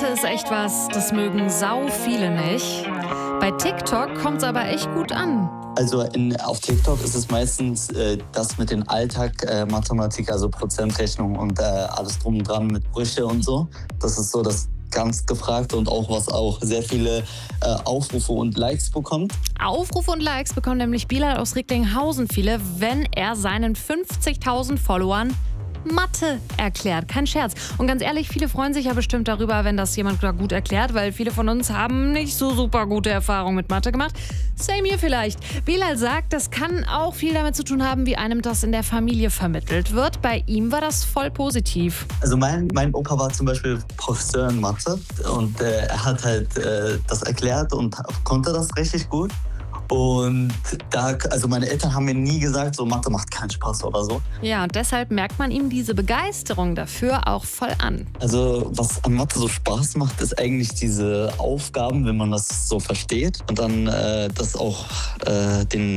Mathe ist echt was, das mögen sau viele nicht. Bei TikTok kommt's aber echt gut an. Also auf TikTok ist es meistens das mit dem Alltag, Mathematik, also Prozentrechnung und alles drum und dran mit Brüche und so. Das ist so das ganz gefragte und auch was auch sehr viele Aufrufe und Likes bekommt. Aufrufe und Likes bekommen nämlich Bilal aus Recklinghausen viele, wenn er seinen 50.000 Followern Mathe erklärt. Kein Scherz. Und ganz ehrlich, viele freuen sich ja bestimmt darüber, wenn das jemand gut erklärt, weil viele von uns haben nicht so super gute Erfahrungen mit Mathe gemacht. Same hier vielleicht. Bilal sagt, das kann auch viel damit zu tun haben, wie einem das in der Familie vermittelt wird. Bei ihm war das voll positiv. Also mein Opa war zum Beispiel Professor in Mathe und er hat halt das erklärt und konnte das richtig gut. Und also meine Eltern haben mir nie gesagt, so Mathe macht keinen Spaß oder so. Ja, und deshalb merkt man ihm diese Begeisterung dafür auch voll an. Also was an Mathe so Spaß macht, ist eigentlich diese Aufgaben, wenn man das so versteht und dann das auch den